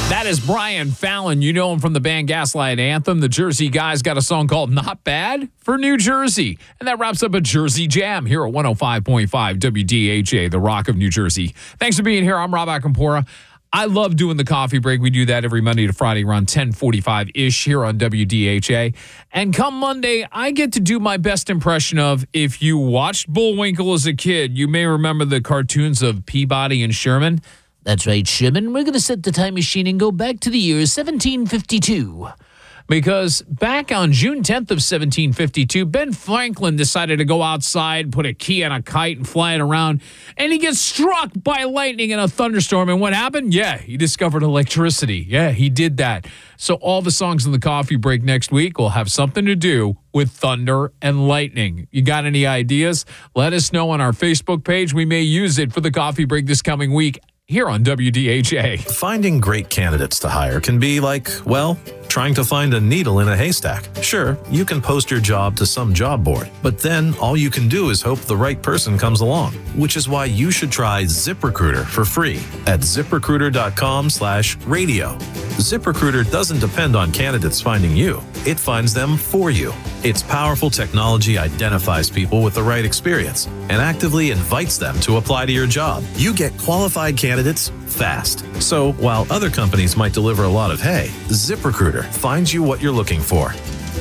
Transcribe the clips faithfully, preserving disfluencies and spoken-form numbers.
That is Brian Fallon. You know him from the band Gaslight Anthem. The Jersey Guys got a song called Not Bad for New Jersey. And that wraps up a Jersey Jam here at one oh five point five W D H A, the Rock of New Jersey. Thanks for being here. I'm Rob Akampora. I love doing the coffee break. We do that every Monday to Friday around ten forty-five-ish here on W D H A. And come Monday, I get to do my best impression of, if you watched Bullwinkle as a kid, you may remember the cartoons of Peabody and Sherman. That's right, Sherman. We're going to set the time machine and go back to the year seventeen fifty-two. Because back on June tenth of seventeen fifty-two, Ben Franklin decided to go outside, put a key on a kite, and fly it around. And he gets struck by lightning in a thunderstorm. And what happened? Yeah, he discovered electricity. Yeah, he did that. So all the songs in the coffee break next week will have something to do with thunder and lightning. You got any ideas? Let us know on our Facebook page. We may use it for the coffee break this coming week here on W D H A. Finding great candidates to hire can be like, well, trying to find a needle in a haystack. Sure, you can post your job to some job board, but then all you can do is hope the right person comes along, which is why you should try ZipRecruiter for free at ZipRecruiter.com slash radio. ZipRecruiter doesn't depend on candidates finding you. It finds them for you. Its powerful technology identifies people with the right experience and actively invites them to apply to your job. You get qualified candidates fast. So while other companies might deliver a lot of hay, ZipRecruiter finds you what you're looking for.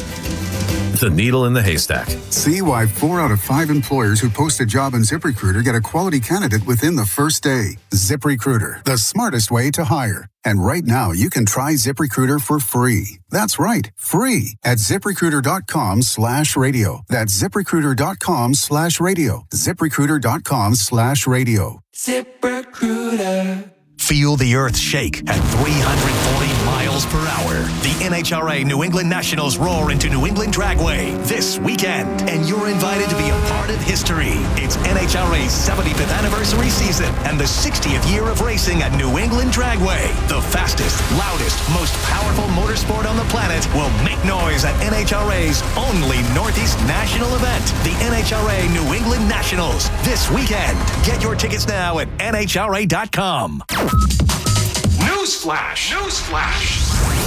The needle in the haystack. See why four out of five employers who post a job in ZipRecruiter get a quality candidate within the first day. ZipRecruiter, the smartest way to hire. And right now, you can try ZipRecruiter for free. That's right, free at ZipRecruiter.com slash radio. That's ZipRecruiter.com slash radio. ZipRecruiter.com slash radio. ZipRecruiter. Feel the earth shake at three hundred forty miles per hour. The N H R A New England Nationals roar into New England Dragway this weekend, and you're invited to be a part of history. It's N H R A's seventy-fifth anniversary season and the sixtieth year of racing at New England Dragway. The fastest, loudest, most powerful motorsport on the planet will make noise at N H R A's only Northeast National event, the N H R A New England Nationals, this weekend. Get your tickets now at N H R A dot com. Newsflash! Newsflash!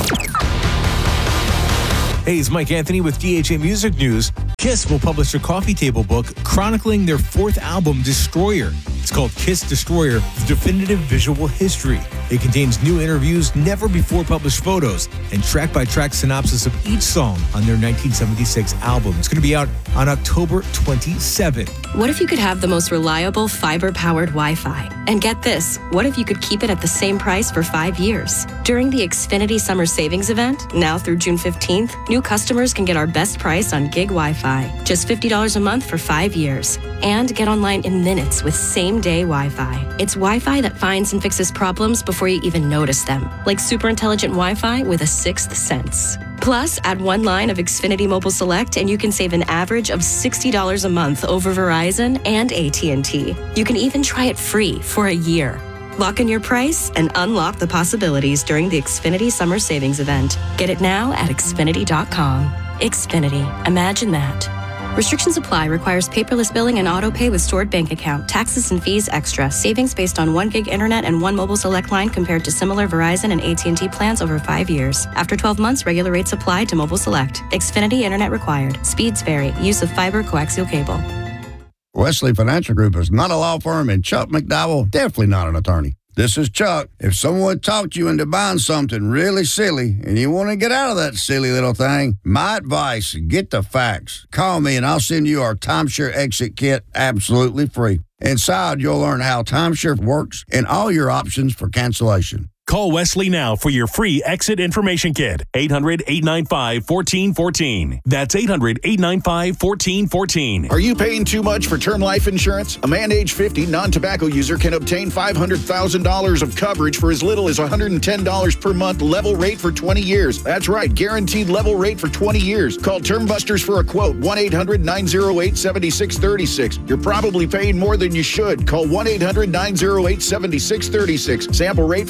Hey, it's Mike Anthony with D H A Music News. Kiss will publish a coffee table book chronicling their fourth album, Destroyer. It's called Kiss Destroyer, the definitive visual history. It contains new interviews, never before published photos, and track-by-track synopsis of each song on their nineteen seventy-six album. It's going to be out on October twenty-seventh. What if you could have the most reliable fiber-powered Wi-Fi? And get this, what if you could keep it at the same price for five years? During the Xfinity Summer Savings Event, now through June fifteenth, new customers can get our best price on gig Wi-Fi, just fifty dollars a month for five years. And get online in minutes with same-day Wi-Fi. It's Wi-Fi that finds and fixes problems before you even notice them, like super intelligent Wi-Fi with a sixth sense. Plus, add one line of Xfinity Mobile Select and you can save an average of sixty dollars a month over Verizon and A T and T. You can even try it free for a year. Lock in your price and unlock the possibilities during the Xfinity Summer Savings Event. Get it now at Xfinity dot com. Xfinity. Imagine that. Restrictions apply. Requires paperless billing and auto pay with stored bank account. Taxes and fees extra. Savings based on one gig internet and one mobile select line compared to similar Verizon and A T and T plans over five years. After twelve months, regular rates apply to mobile select. Xfinity internet required. Speeds vary. Use of fiber coaxial cable. Wesley Financial Group is not a law firm, and Chuck McDowell definitely not an attorney. This is Chuck. If someone talked you into buying something really silly and you want to get out of that silly little thing, my advice, get the facts. Call me and I'll send you our timeshare exit kit absolutely free. Inside, you'll learn how timeshare works and all your options for cancellation. Call Wesley now for your free exit information kit. eight hundred, eight nine five, one four one four. That's eight hundred, eight nine five, one four one four. Are you paying too much for term life insurance? A man age fifty, non-tobacco user can obtain five hundred thousand dollars of coverage for as little as one hundred ten dollars per month, level rate for twenty years. That's right, guaranteed level rate for twenty years. Call Term Busters for a quote, one eight hundred, nine oh eight, seven six three six. You're probably paying more than you should. Call one eight hundred, nine oh eight, seven six three six. Sample rate for preferred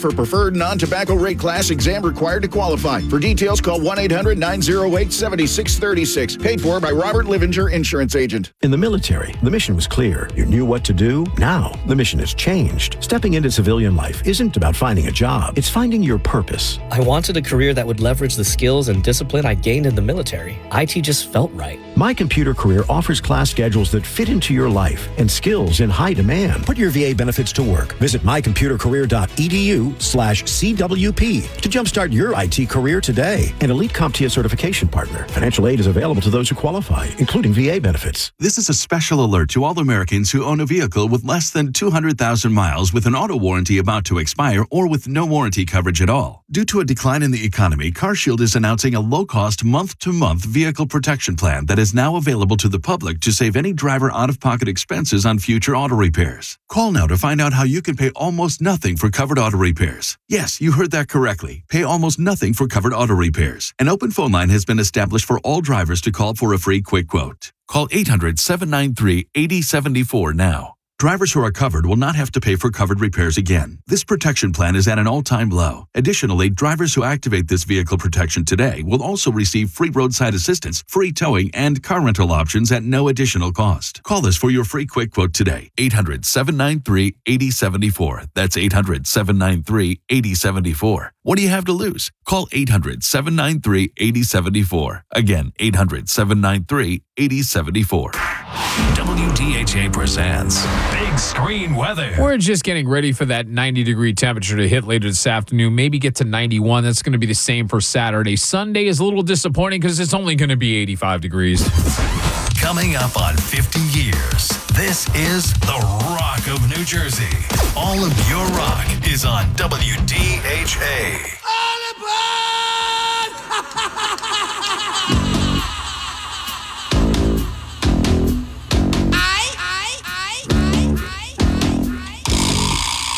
preferred non-tobacco rate class. Exam required to qualify. For details, call one eight hundred nine oh eight seven six three six. Paid for by Robert Livinger, insurance agent. In the military, the mission was clear. You knew what to do. Now, the mission has changed. Stepping into civilian life isn't about finding a job. It's finding your purpose. I wanted a career that would leverage the skills and discipline I gained in the military. I T just felt right. My Computer Career offers class schedules that fit into your life and skills in high demand. Put your V A benefits to work. Visit my computer career dot e d u slash C W P to jumpstart your I T career today. An Elite CompTIA certification partner. Financial aid is available to those who qualify, including V A benefits. This is a special alert to all Americans who own a vehicle with less than two hundred thousand miles with an auto warranty about to expire or with no warranty coverage at all. Due to a decline in the economy, CarShield is announcing a low-cost month-to-month vehicle protection plan that is now available to the public to save any driver out-of-pocket expenses on future auto repairs. Call now to find out how you can pay almost nothing for covered auto repairs. Yes, you heard that correctly. Pay almost nothing for covered auto repairs. An open phone line has been established for all drivers to call for a free quick quote. Call eight hundred seven nine three eight zero seven four now. Drivers who are covered will not have to pay for covered repairs again. This protection plan is at an all-time low. Additionally, drivers who activate this vehicle protection today will also receive free roadside assistance, free towing, and car rental options at no additional cost. Call us for your free quick quote today. eight hundred seven nine three eight zero seven four. That's eight hundred seven nine three eight zero seven four. What do you have to lose? Call eight hundred seven nine three eight zero seven four. Again, eight hundred seven nine three eight zero seven four. W D H A presents Big Screen Weather. We're just getting ready for that ninety degree temperature to hit later this afternoon. Maybe get to ninety-one. That's going to be the same for Saturday. Sunday is a little disappointing because it's only going to be eighty-five degrees. Coming up on fifty years, this is the Rock of New Jersey. All of your rock is on W D H A.